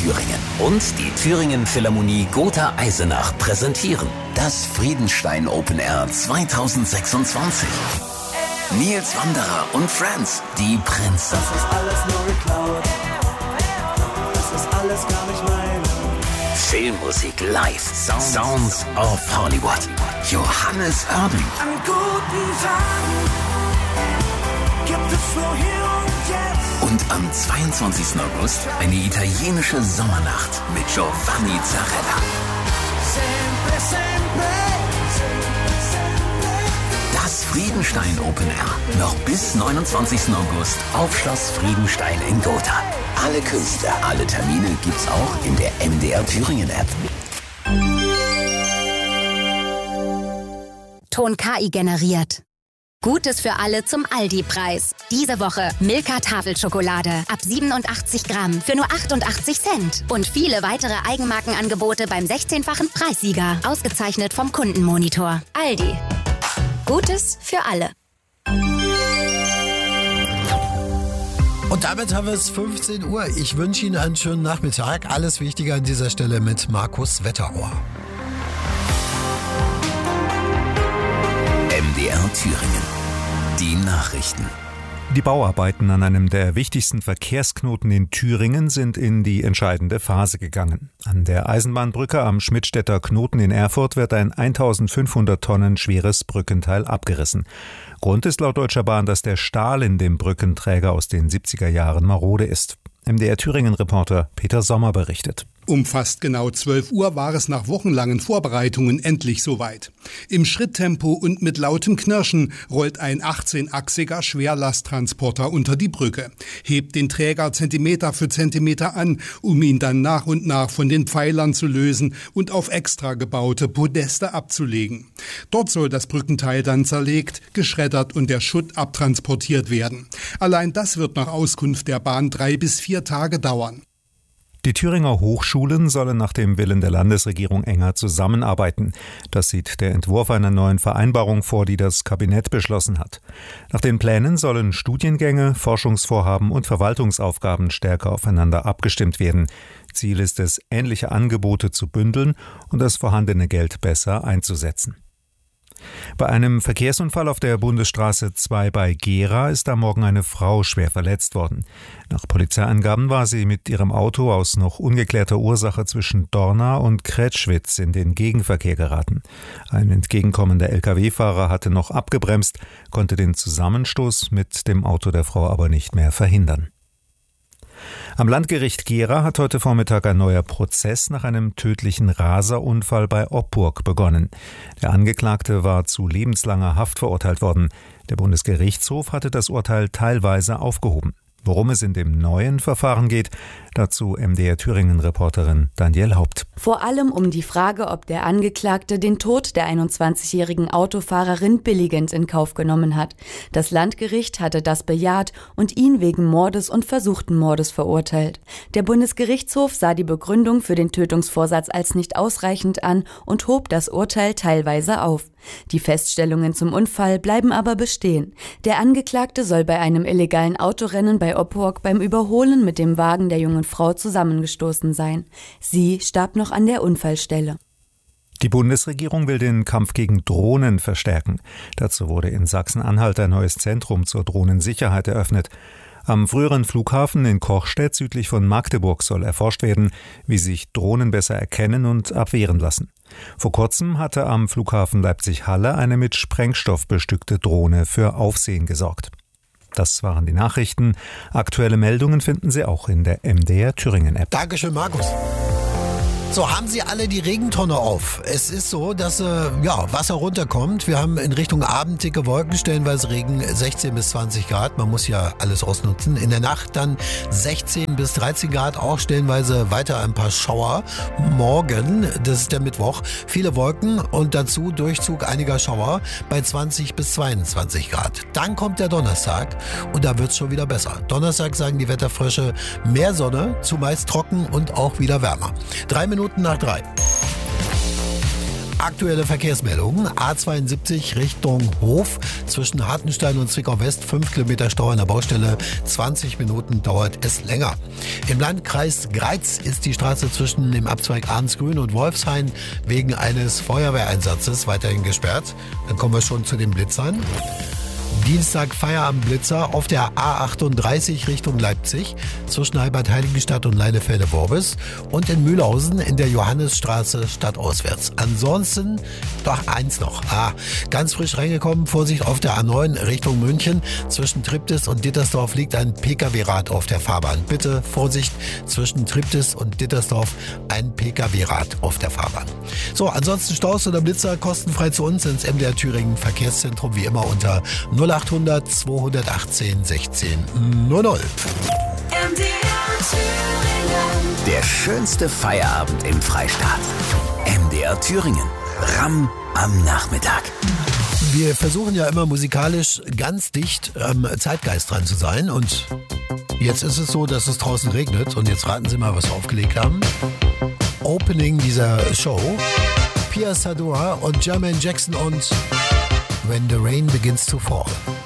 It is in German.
Thüringen und die Thüringen Philharmonie Gotha Eisenach präsentieren das Friedenstein Open Air 2026. Nils Wanderer und Friends, die Prinzen. Das ist alles nur geklaut. Das ist alles gar nicht mein. Filmmusik live. Sounds of Hollywood. Johannes Oerding. An guten Tagen gibt es nur hier und jetzt. Und am 22. August eine italienische Sommernacht mit Giovanni Zarella. Sempre, sempre. Das Friedenstein Open Air. Noch bis 29. August auf Schloss Friedenstein in Gotha. Alle Künstler, alle Termine gibt's auch in der MDR Thüringen App. Ton KI generiert. Gutes für alle zum Aldi-Preis. Diese Woche Milka Tafelschokolade ab 87 Gramm für nur 88 Cent. Und viele weitere Eigenmarkenangebote beim 16-fachen Preissieger. Ausgezeichnet vom Kundenmonitor. Aldi. Gutes für alle. Und damit haben wir es 15 Uhr. Ich wünsche Ihnen einen schönen Nachmittag. Alles Wichtige an dieser Stelle mit Markus Wetterauer. MDR Thüringen. Die Nachrichten. Die Bauarbeiten an einem der wichtigsten Verkehrsknoten in Thüringen sind in die entscheidende Phase gegangen. An der Eisenbahnbrücke am Schmidtstädter Knoten in Erfurt wird ein 1500 Tonnen schweres Brückenteil abgerissen. Grund ist laut Deutscher Bahn, dass der Stahl in dem Brückenträger aus den 70er Jahren marode ist. MDR Thüringen-Reporter Peter Sommer berichtet. Um fast genau 12 Uhr war es nach wochenlangen Vorbereitungen endlich soweit. Im Schritttempo und mit lautem Knirschen rollt ein 18-achsiger Schwerlasttransporter unter die Brücke, hebt den Träger Zentimeter für Zentimeter an, um ihn dann nach und nach von den Pfeilern zu lösen und auf extra gebaute Podeste abzulegen. Dort soll das Brückenteil dann zerlegt, geschreddert und der Schutt abtransportiert werden. Allein das wird nach Auskunft der Bahn 3 bis 4 Tage dauern. Die Thüringer Hochschulen sollen nach dem Willen der Landesregierung enger zusammenarbeiten. Das sieht der Entwurf einer neuen Vereinbarung vor, die das Kabinett beschlossen hat. Nach den Plänen sollen Studiengänge, Forschungsvorhaben und Verwaltungsaufgaben stärker aufeinander abgestimmt werden. Ziel ist es, ähnliche Angebote zu bündeln und das vorhandene Geld besser einzusetzen. Bei einem Verkehrsunfall auf der Bundesstraße 2 bei Gera ist am Morgen eine Frau schwer verletzt worden. Nach Polizeiangaben war sie mit ihrem Auto aus noch ungeklärter Ursache zwischen Dorna und Kretschwitz in den Gegenverkehr geraten. Ein entgegenkommender Lkw-Fahrer hatte noch abgebremst, konnte den Zusammenstoß mit dem Auto der Frau aber nicht mehr verhindern. Am Landgericht Gera hat heute Vormittag ein neuer Prozess nach einem tödlichen Raserunfall bei Oppurg begonnen. Der Angeklagte war zu lebenslanger Haft verurteilt worden. Der Bundesgerichtshof hatte das Urteil teilweise aufgehoben. Worum es in dem neuen Verfahren geht, dazu MDR Thüringen-Reporterin Danielle Haupt. Vor allem um die Frage, ob der Angeklagte den Tod der 21-jährigen Autofahrerin billigend in Kauf genommen hat. Das Landgericht hatte das bejaht und ihn wegen Mordes und versuchten Mordes verurteilt. Der Bundesgerichtshof sah die Begründung für den Tötungsvorsatz als nicht ausreichend an und hob das Urteil teilweise auf. Die Feststellungen zum Unfall bleiben aber bestehen. Der Angeklagte soll bei einem illegalen Autorennen bei Oppurg beim Überholen mit dem Wagen der jungen Frau zusammengestoßen sein. Sie starb noch an der Unfallstelle. Die Bundesregierung will den Kampf gegen Drohnen verstärken. Dazu wurde in Sachsen-Anhalt ein neues Zentrum zur Drohnensicherheit eröffnet. Am früheren Flughafen in Kochstedt südlich von Magdeburg soll erforscht werden, wie sich Drohnen besser erkennen und abwehren lassen. Vor kurzem hatte am Flughafen Leipzig-Halle eine mit Sprengstoff bestückte Drohne für Aufsehen gesorgt. Das waren die Nachrichten. Aktuelle Meldungen finden Sie auch in der MDR Thüringen App. Dankeschön, Markus. So, haben Sie alle die Regentonne auf? Es ist so, dass Wasser runterkommt. Wir haben in Richtung Abend dicke Wolken, stellenweise Regen 16 bis 20 Grad. Man muss ja alles ausnutzen. In der Nacht dann 16 bis 13 Grad, auch stellenweise weiter ein paar Schauer. Morgen, das ist der Mittwoch, viele Wolken und dazu Durchzug einiger Schauer bei 20 bis 22 Grad. Dann kommt der Donnerstag und da wird es schon wieder besser. Donnerstag sagen die Wetterfrösche mehr Sonne, zumeist trocken und auch wieder wärmer. 3 Minuten nach 3. Aktuelle Verkehrsmeldungen. A72 Richtung Hof zwischen Hartenstein und Zwickau West. 5 Kilometer Stau an der Baustelle. 20 Minuten dauert es länger. Im Landkreis Greiz ist die Straße zwischen dem Abzweig Arnsgrün und Wolfshain wegen eines Feuerwehreinsatzes weiterhin gesperrt. Dann kommen wir schon zu den Blitzern. Dienstag Feierabendblitzer auf der A38 Richtung Leipzig zwischen Heilbad-Heiligenstadt und Leinefelde-Worbis und in Mühlhausen in der Johannesstraße stadtauswärts. Ansonsten doch eins noch. Ganz frisch reingekommen, Vorsicht auf der A9 Richtung München. Zwischen Triptis und Dittersdorf liegt ein Pkw-Rad auf der Fahrbahn. Bitte Vorsicht, zwischen Triptis und Dittersdorf ein Pkw-Rad auf der Fahrbahn. So, ansonsten Staus oder Blitzer kostenfrei zu uns ins MDR Thüringen Verkehrszentrum wie immer unter 0800 218 16 00. Der schönste Feierabend im Freistaat. MDR Thüringen. Ramm am Nachmittag. Wir versuchen ja immer musikalisch ganz dicht am Zeitgeist dran zu sein. Und jetzt ist es so, dass es draußen regnet. Und jetzt raten Sie mal, was wir aufgelegt haben. Opening dieser Show. Pia Sadora und Jermaine Jackson und When the Rain Begins to Fall.